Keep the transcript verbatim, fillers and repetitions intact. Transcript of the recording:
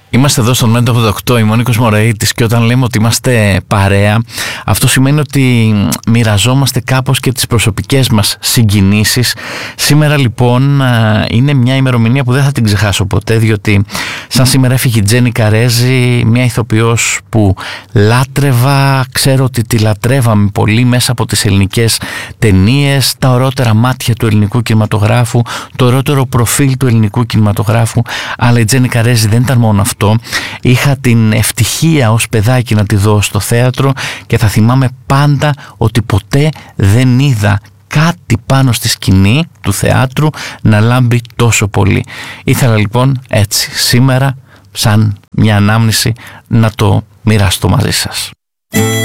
Είμαστε εδώ στον Μέντο ογδόντα οκτώ, είμαι ο Νίκος Μωραΐτης, και όταν λέμε ότι είμαστε παρέα, αυτό σημαίνει ότι μοιραζόμαστε κάπως και τις προσωπικές μας συγκινήσεις. Σήμερα λοιπόν είναι μια ημερομηνία που δεν θα την ξεχάσω ποτέ, διότι σαν σήμερα έφυγε η Τζένι Καρέζη, μια ηθοποιός που λάτρευα, ξέρω ότι τη λατρεύαμε πολύ μέσα από τις ελληνικές ταινίες, τα ωραιότερα μάτια του ελληνικού κινηματογράφου, το ωραιότερο προφίλ του ελληνικού κινηματογράφου, αλλά η Τζένι Καρέζη δεν ήταν μόνο αυτό. Είχα την ευτυχία ως παιδάκι να τη δω στο θέατρο και θα θυμάμαι πάντα ότι ποτέ δεν είδα κάτι πάνω στη σκηνή του θεάτρου να λάμπει τόσο πολύ. Ήθελα λοιπόν έτσι σήμερα, σαν μια ανάμνηση, να το μοιραστώ μαζί σας.